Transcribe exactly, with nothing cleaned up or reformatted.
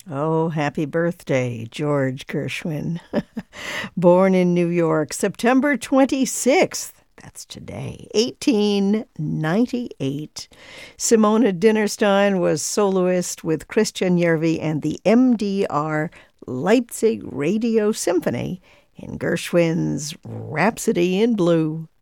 Oh, happy birthday, George Gershwin. Born in New York, September twenty-sixth. That's today, eighteen ninety-eight. Simona Dinnerstein was soloist with Christian Järvi and the M D R Leipzig Radio Symphony in Gershwin's Rhapsody in Blue.